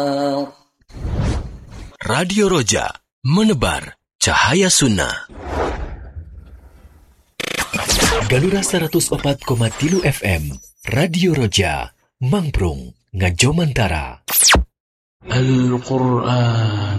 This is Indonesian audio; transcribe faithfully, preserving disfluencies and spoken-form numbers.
Radio Roja, menebar cahaya sunnah. Galura seratus empat koma tiga F M, Radio Roja, Mangprung, Ngajomantara. Al-Quran